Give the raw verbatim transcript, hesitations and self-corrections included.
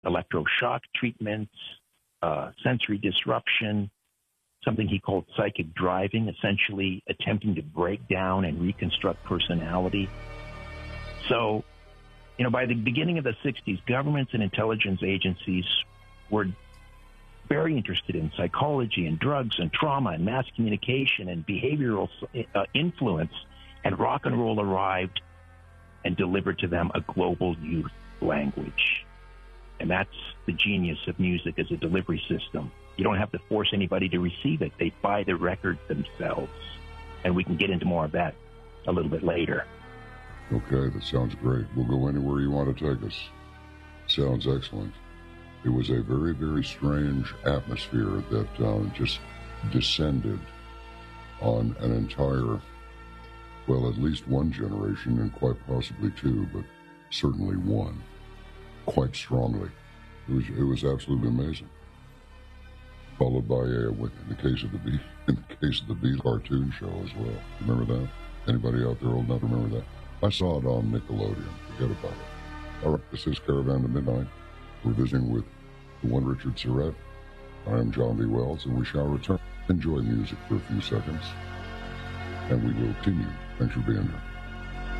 electroshock treatments, uh, sensory disruption, something he called psychic driving, essentially attempting to break down and reconstruct personality. So, you know, by the beginning of the sixties, governments and intelligence agencies were very interested in psychology and drugs and trauma and mass communication and behavioral uh, influence, and rock and roll arrived and delivered to them a global youth language. And that's the genius of music as a delivery system. You don't have to force anybody to receive it. They buy the record themselves. And we can get into more of that a little bit later. Okay, that sounds great. We'll go anywhere you want to take us. Sounds excellent. It was a very, very strange atmosphere that uh, just descended on an entire, well, at least one generation, and quite possibly two, but certainly one, quite strongly. It was it was absolutely amazing. Followed by a, in the case of the Beat, in the case of the Beat cartoon show as well. Remember that? Anybody out there old enough to remember that? I saw it on Nickelodeon. Forget about it. All right, this is Caravan to Midnight. We're visiting with the one Richard Surrett. I am John B. Wells, and we shall return. Enjoy music for a few seconds, and we will continue. Thanks for being here.